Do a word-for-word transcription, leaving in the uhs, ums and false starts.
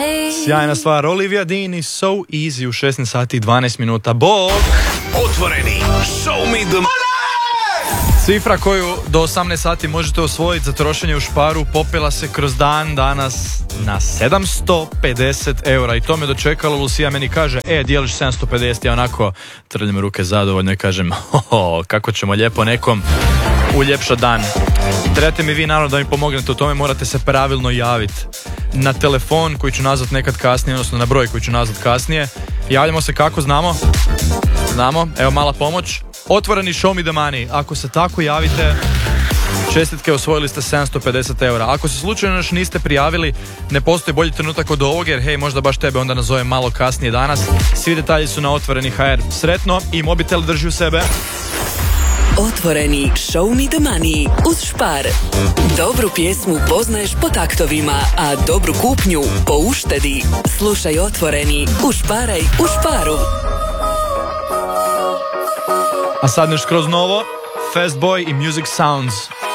Sjajna stvar, Olivia Dean i So Easy u šesnaest sati i dvanaest minuta. Bog! Otvoreni, show me the money! Cifra koju do osamnaest sati možete osvojiti za trošenje u šparu popela se kroz dan danas na sedamsto pedeset eura. I to me dočekalo, Lucija meni kaže, e, dijeliš sedamsto pedeset, ja onako trljim ruke zadovoljno i kažem, hoho, kako ćemo lijepo nekom uljepšat dan. Trebate mi vi naravno da mi pomognete u tome, morate se pravilno javiti na telefon koji ću nazvat nekad kasnije, odnosno na broj koji ću nazvat kasnije. Javljamo se kako znamo? Znamo, evo mala pomoć. Otvoreni show me the money. Ako se tako javite, čestitke, osvojili ste sedamsto pedeset eura. Ako se slučajno još niste prijavili, ne postoji bolji trenutak od ovog, jer hej, možda baš tebe onda nazovem malo kasnije danas. Svi detalji su na Otvoreni ha er. Sretno i mobitel drži u sebe. Otvoreni show me the money uz Špar. Dobru pjesmu poznaješ po taktovima, a dobru kupnju po uštedi. Slušaj Otvoreni, ušparaj u Šparu. A sad nešto skroz novo, Fast Boy i Music Sounds.